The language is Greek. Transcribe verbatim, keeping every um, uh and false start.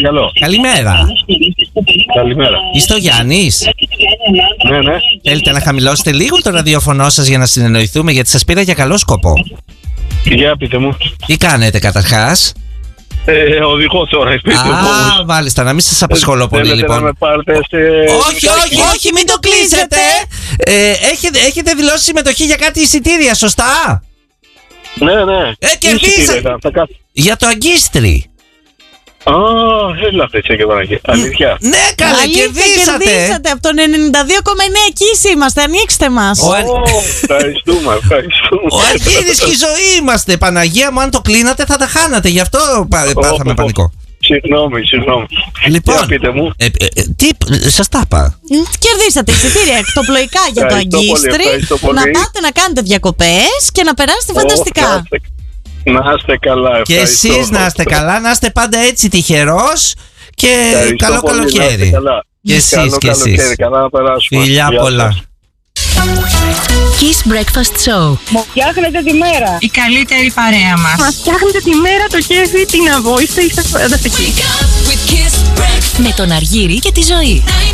Καλό. Καλημέρα. Καλημέρα. Είστε ο Γιάννης? Ναι, ναι. Θέλετε να χαμηλώσετε λίγο το ραδιόφωνο σας για να συνεννοηθούμε, γιατί σας πήρα για καλό σκοπό. Για πείτε μου. Τι κάνετε καταρχάς? Ε, οδηγώ τώρα, πείτε μου. Α, μάλιστα, να μην σας απασχολώ πολύ Θέλετε λοιπόν. να με πάρετε σε... Όχι, όχι, όχι, μην το κλείσετε! Ε, έχετε, έχετε δηλώσει συμμετοχή για κάτι εισιτήρια, σωστά? Ναι, ναι. Ε, κερδίσατε! Για το Αγκίστρι. Α, έλα πέτσε και Παναγία. Αλήθεια. Ναι, καλά, κερδίσατε. Κερδίσατε από τον ενενήντα δύο κόμμα εννέα. Εκεί είμαστε, ανοίξτε μας. Ο Ω, ευχαριστούμε, ευχαριστούμε. Ο Αργύρης και η ζωή είμαστε. Παναγία μου, αν το κλείνατε θα τα χάνατε. Γι' αυτό πά- πάθαμε πανικό. Συγγνώμη, συγγνώμη. Λοιπόν, Για πείτε μου. ε, ε, ε, τι, σας τα είπα. Κερδίσατε εισιτήρια εκτοπλοϊκά για το Ευχαριστώ πολύ, Αγκίστρι. ευχαριστώ πολύ. Να πάτε να κάνετε διακοπές και να περάσετε φανταστικά. Ω, να είστε- Να είστε καλά, Και ευχαριστώ. εσείς να είστε καλά, να είστε πάντα έτσι τυχερός και Ευχαριστώ καλό πολύ, να είστε καλοκαίρι. καλά. Και εσείς, Καλό και εσείς. καλοκαίρι, καλά να περάσουμε. Φιλιά Γεια πολλά. σας. Kiss Breakfast Show. Μου φτιάχνετε τη μέρα. Η καλύτερη παρέα μας. Μας φτιάχνετε τη μέρα, το κέφι, την αβόηστε, είστε φανταστικοί. Με τον Αργύρη και τη ζωή.